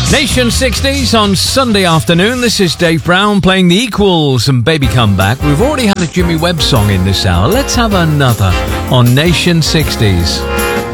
Nation 60s on Sunday afternoon. This is Dave Brown playing the Equals and Baby Come Back. We've already had a Jimmy Webb song in this hour. Let's have another on Nation 60s.